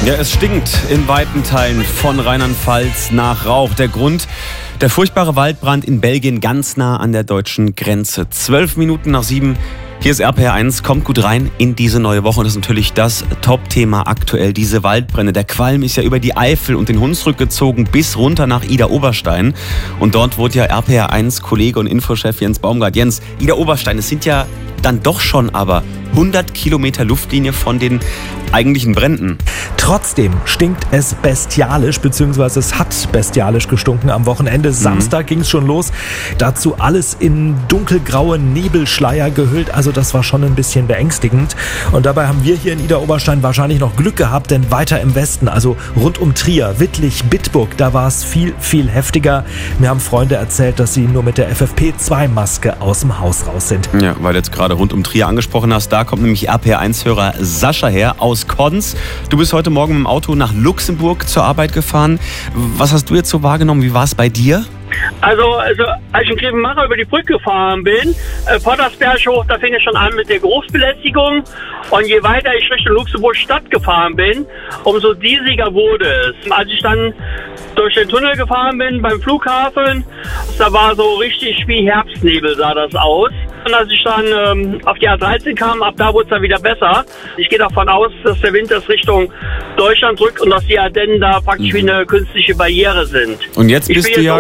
Ja, es stinkt in weiten Teilen von Rheinland-Pfalz nach Rauch. Der Grund: der furchtbare Waldbrand in Belgien, ganz nah an der deutschen Grenze. 12 Minuten nach 7. Hier ist RPR 1, kommt gut rein in diese neue Woche. Und das ist natürlich das Top-Thema aktuell, diese Waldbrände. Der Qualm ist ja über die Eifel und den Hunsrück gezogen bis runter nach Idar-Oberstein. Und dort wurde ja RPR 1 Kollege und Infochef Jens Baumgart. Jens, Idar-Oberstein, es sind ja dann doch schon aber 100 Kilometer Luftlinie von den eigentlichen Bränden. Trotzdem stinkt es bestialisch, beziehungsweise es hat bestialisch gestunken am Wochenende. Samstag ging es schon los. Dazu alles in dunkelgraue Nebelschleier gehüllt. Also das war schon ein bisschen beängstigend. Und dabei haben wir hier in Idar-Oberstein wahrscheinlich noch Glück gehabt, denn weiter im Westen, also rund um Trier, Wittlich, Bitburg, da war es viel, viel heftiger. Mir haben Freunde erzählt, dass sie nur mit der FFP2-Maske aus dem Haus raus sind. Ja, weil du jetzt gerade rund um Trier angesprochen hast, da kommt nämlich RPR1-Hörer Sascha her aus Konz. Du bist heute Morgen mit dem Auto nach Luxemburg zur Arbeit gefahren. Was hast du jetzt so wahrgenommen? Wie war es bei dir? Also als ich in Grevenmacher über die Brücke gefahren bin, Pottersberg hoch, da fing es schon an mit der Geruchsbelästigung. Und je weiter ich Richtung Luxemburg Stadt gefahren bin, umso diesiger wurde es. Als ich dann durch den Tunnel gefahren bin beim Flughafen, da war so richtig wie Herbstnebel sah das aus. Und als ich dann auf die A13 kam, ab da wurde es dann wieder besser. Ich gehe davon aus, dass der Wind das Richtung Deutschland drückt und dass die Ardennen da praktisch wie eine künstliche Barriere sind. Und jetzt bist du ja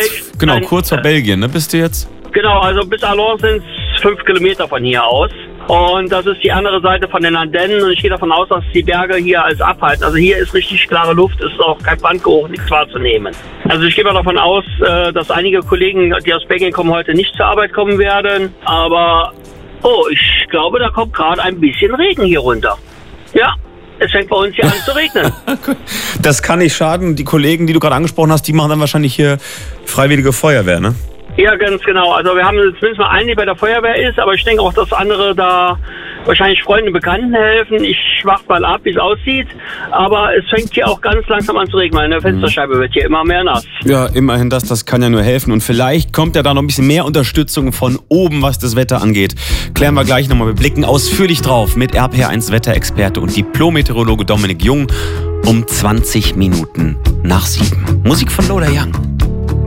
kurz vor Belgien, ne? Bist du jetzt? Genau, also bis Allons sind es 5 Kilometer von hier aus. Und das ist die andere Seite von den Ardennen. Und ich gehe davon aus, dass die Berge hier alles abhalten. Also hier ist richtig klare Luft, ist auch kein Brandgeruch, nichts wahrzunehmen. Also ich gehe mal davon aus, dass einige Kollegen, die aus Belgien kommen, heute nicht zur Arbeit kommen werden. Aber, ich glaube, da kommt gerade ein bisschen Regen hier runter. Ja. Es fängt bei uns hier an zu regnen. Das kann nicht schaden. Die Kollegen, die du gerade angesprochen hast, die machen dann wahrscheinlich hier Freiwillige Feuerwehr, ne? Ja, ganz genau. Also wir haben zumindest mal einen, der bei der Feuerwehr ist, aber ich denke auch, dass andere da wahrscheinlich Freunden und Bekannten helfen. Ich warte mal ab, wie es aussieht. Aber es fängt hier auch ganz langsam an zu regnen. Meine Fensterscheibe wird hier immer mehr nass. Ja, immerhin das kann ja nur helfen. Und vielleicht kommt ja da noch ein bisschen mehr Unterstützung von oben, was das Wetter angeht. Klären wir gleich nochmal. Wir blicken ausführlich drauf mit RPR1 Wetterexperte und Diplom-Meteorologe Dominik Jung um 20 Minuten nach 7. Musik von Lola Young.